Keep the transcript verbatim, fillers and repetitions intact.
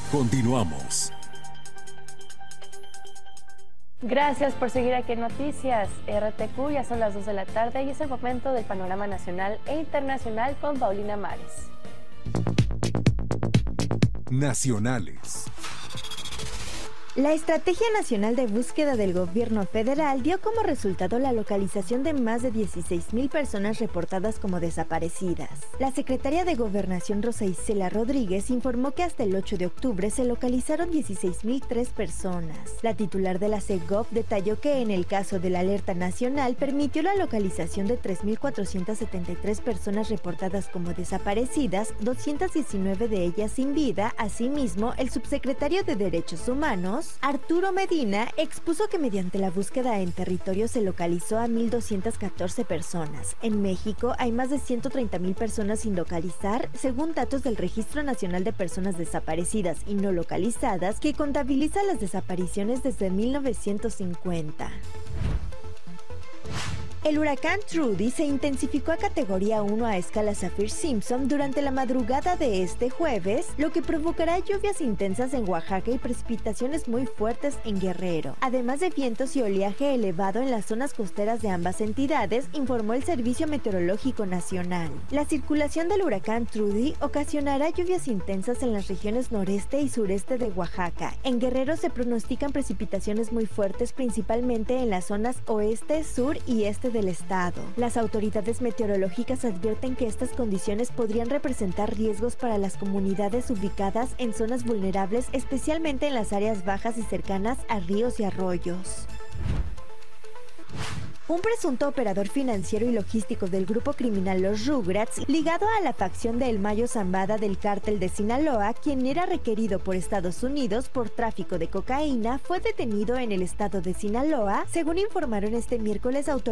Continuamos. Gracias por seguir aquí en Noticias R T Q. Ya son las dos de la tarde y es el momento del panorama nacional e internacional con Paulina Mares. Nacionales. La Estrategia Nacional de Búsqueda del Gobierno Federal dio como resultado la localización de más de dieciséis mil personas reportadas como desaparecidas. La secretaria de Gobernación Rosa Isela Rodríguez informó que hasta el ocho de octubre se localizaron dieciséis mil tres personas. La titular de la SEGOV detalló que en el caso de la alerta nacional permitió la localización de tres mil cuatrocientas setenta y tres personas reportadas como desaparecidas, doscientas diecinueve de ellas sin vida. Asimismo, el subsecretario de Derechos Humanos, Arturo Medina, expuso que mediante la búsqueda en territorio se localizó a mil doscientas catorce personas. En México hay más de ciento treinta mil personas sin localizar, según datos del Registro Nacional de Personas Desaparecidas y No Localizadas, que contabiliza las desapariciones desde mil novecientos cincuenta. El huracán Trudy se intensificó a categoría uno a escala Saffir-Simpson durante la madrugada de este jueves, lo que provocará lluvias intensas en Oaxaca y precipitaciones muy fuertes en Guerrero, además de vientos y oleaje elevado en las zonas costeras de ambas entidades, informó el Servicio Meteorológico Nacional. La circulación del huracán Trudy ocasionará lluvias intensas en las regiones noreste y sureste de Oaxaca. En Guerrero se pronostican precipitaciones muy fuertes, principalmente en las zonas oeste, sur y este del estado. Las autoridades meteorológicas advierten que estas condiciones podrían representar riesgos para las comunidades ubicadas en zonas vulnerables, especialmente en las áreas bajas y cercanas a ríos y arroyos. Un presunto operador financiero y logístico del grupo criminal Los Rugrats, ligado a la facción de El Mayo Zambada del cártel de Sinaloa, quien era requerido por Estados Unidos por tráfico de cocaína, fue detenido en el estado de Sinaloa, según informaron este miércoles autoridades